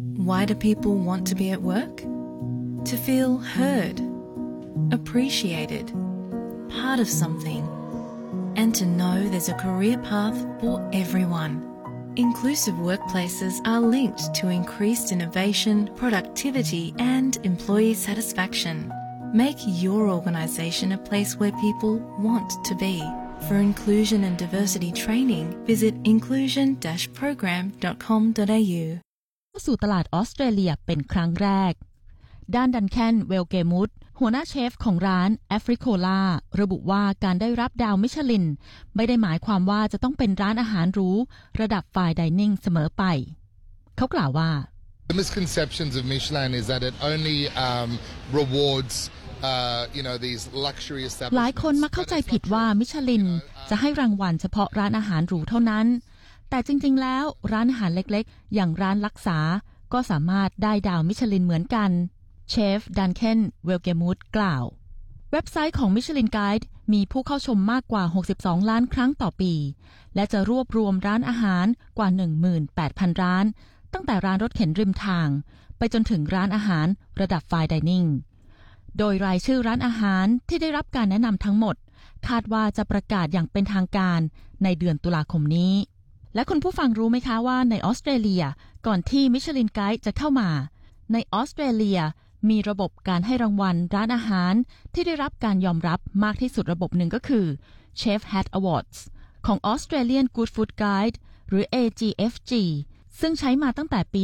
Why do people want to be at work? To feel heard, appreciated, part of something, and to know there's a career path for everyone. Inclusive workplaces are linked to increased innovation, productivity, and employee satisfaction. Make your organisation a place where people want to be. For inclusion and diversity training, visit inclusion-program.com.au. เข้าสู่ตลาดออสเตรเลียเป็นครั้งแรกด้านดันแคนเวลเกมุตหัวหน้าเชฟของร้านแอฟริโคลาระบุว่าการได้รับดาวมิชลินไม่ได้หมายความว่าจะต้องเป็นร้านอาหารหรูระดับไฟน์ไดนิ่งเสมอไปเขากล่าวว่า The misconceptions of Michelin is that it only rewards these luxury establishments หลายคนมักเข้าใจผิดว่ามิชลินจะให้รางวัลเฉพาะร้านอาหารหรูเท่านั้นแต่จริงๆแล้วร้านอาหารเล็กๆอย่างร้านลักษาก็สามารถได้ดาวมิชลินเหมือนกันเชฟดันเคนเวลเกมูดกล่าวเว็บไซต์ของ Michelin Guide มีผู้เข้าชมมากกว่า62ล้านครั้งต่อปีและจะรวบรวมร้านอาหารกว่า 18,000 ร้านตั้งแต่ร้านรถเข็นริมทางไปจนถึงร้านอาหารระดับไฟน์ไดนิ่งโดยรายชื่อร้านอาหารที่ได้รับการแนะนำทั้งหมดคาดว่าจะประกาศอย่างเป็นทางการในเดือนตุลาคมนี้และคุณผู้ฟังรู้ไหมคะว่าในออสเตรเลียก่อนที่ Michelin Guide จะเข้ามาในออสเตรเลียมีระบบการให้รางวัลร้านอาหารที่ได้รับการยอมรับมากที่สุดระบบหนึ่งก็คือ Chef Hat Awards ของ Australian Good Food Guide หรือ AGFG ซึ่งใช้มาตั้งแต่ปี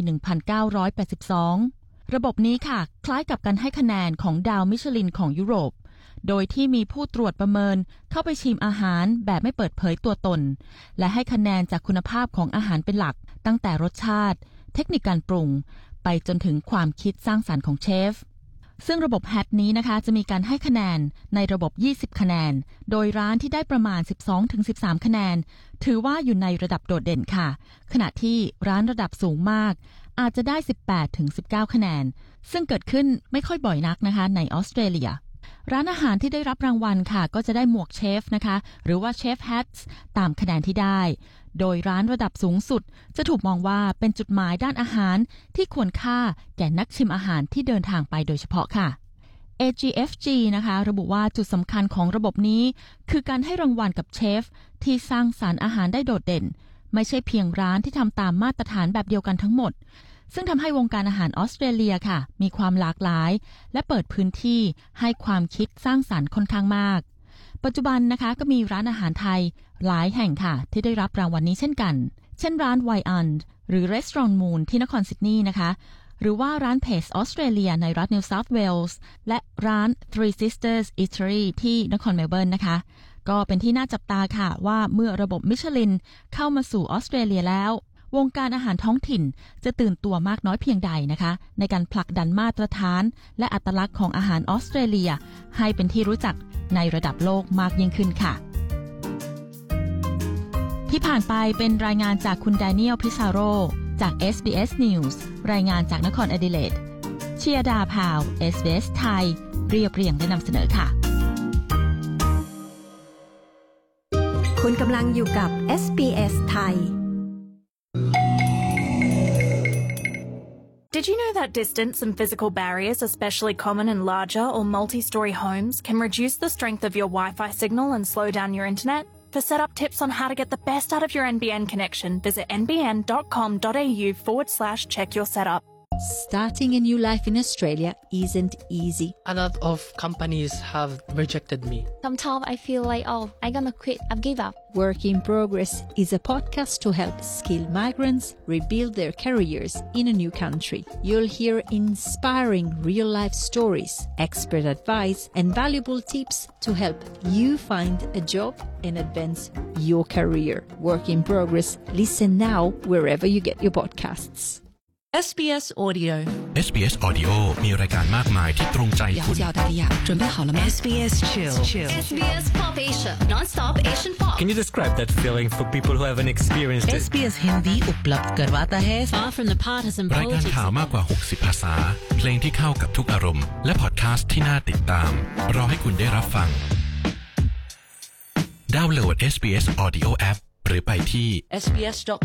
1982 ระบบนี้ค่ะคล้ายกับการให้คะแนนของดาวมิชลินของยุโรปโดยที่มีผู้ตรวจประเมินเข้าไปชิมอาหารแบบไม่เปิดเผยตัวตนและให้คะแนนจากคุณภาพของอาหารเป็นหลักตั้งแต่รสชาติเทคนิคการปรุงไปจนถึงความคิดสร้างสรรค์ของเชฟซึ่งระบบแฮทนี้นะคะจะมีการให้คะแนนในระบบ20คะแนนโดยร้านที่ได้ประมาณ 12-13 คะแนนถือว่าอยู่ในระดับโดดเด่นค่ะขณะที่ร้านระดับสูงมากอาจจะได้ 18-19 คะแนนซึ่งเกิดขึ้นไม่ค่อยบ่อยนักนะคะในออสเตรเลียร้านอาหารที่ได้รับรางวัลค่ะก็จะได้หมวกเชฟนะคะหรือว่าเชฟแฮทตามคะแนนที่ได้โดยร้านระดับสูงสุดจะถูกมองว่าเป็นจุดหมายด้านอาหารที่ควรค่าแก่นักชิมอาหารที่เดินทางไปโดยเฉพาะค่ะ AGFG นะคะระบุว่าจุดสำคัญของระบบนี้คือการให้รางวัลกับเชฟที่สร้างสรรค์อาหารได้โดดเด่นไม่ใช่เพียงร้านที่ทำตามมาตรฐานแบบเดียวกันทั้งหมดซึ่งทำให้วงการอาหารออสเตรเลียค่ะมีความหลากหลายและเปิดพื้นที่ให้ความคิดสร้างสรรค์ค่อนข้างมากปัจจุบันนะคะก็มีร้านอาหารไทยหลายแห่งค่ะที่ได้รับรางวัลนี้เช่นกันเช่นร้าน Wyan หรือ Restaurant Moon ที่นครซิดนีย์นะคะหรือว่าร้านเพจออสเตรเลียในรัฐ New South Wales และร้าน Three Sisters Eatery ที่นครเมลเบิร์นนะคะก็เป็นที่น่าจับตาค่ะว่าเมื่อระบบมิชลินเข้ามาสู่ออสเตรเลียแล้ววงการอาหารท้องถิ่นจะตื่นตัวมากน้อยเพียงใดนะคะในการผลักดันมาตรฐานและอัตลักษณ์ของอาหารออสเตรเลียให้เป็นที่รู้จักในระดับโลกมากยิ่งขึ้นค่ะที่ผ่านไปเป็นรายงานจากคุณแดเนียลพิซาโรจาก SBS News รายงานจากนครแอดิเลดเชียดาพาว SBS ไทยเรียบเรียงและนำเสนอค่ะคุณกำลังอยู่กับ SBS ไทย Did you know that distance and physical barriers, especially common in larger or multi-story homes, can reduce the strength of your Wi-Fi signal and slow down your internet? For setup tips on how to get the best out of your NBN connection, visit nbn.com.au/check your setup. Starting a new life in Australia isn't easy. A lot of companies have rejected me. Sometimes I feel like, I'm gonna quit, I've give up. Work in Progress is a podcast to help skilled migrants rebuild their careers in a new country. You'll hear inspiring real-life stories, expert advice, and valuable tips to help you find a job and advance your career. Work in Progress. Listen now wherever you get your podcasts. SBS Audio SBS Audio มีรายการมากมายที่ตรงใจคุณ准备好了吗 SBS Chill SBS Pop Asia Non-stop Asian Pop Can you describe that feeling for people who haven't experienced it SBS Hindi उपलब्ध करवाता है Far from the partisan politics รายการข่าวมากกว่า60ภาษาเพลงที่เข้ากับทุกอารมณ์และพอดคาสต์ที่น่าติดตามรอให้คุณได้รับฟังดาวน์โหลด SBS Audio App หรือไปที่